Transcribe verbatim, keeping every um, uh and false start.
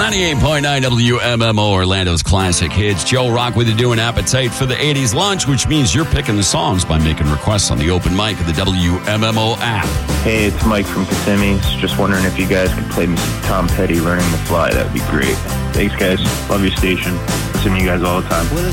ninety-eight point nine W M M O, Orlando's classic hits. Joe Rock with you doing Appetite for the eighties Lunch, which means you're picking the songs by making requests on the open mic of the W M M O app. Hey, it's Mike from Kissimmee. Just wondering if you guys could play me some Tom Petty, Learning to Fly. That would be great. Thanks, guys. Love your station. Listen to you guys all the time. Well,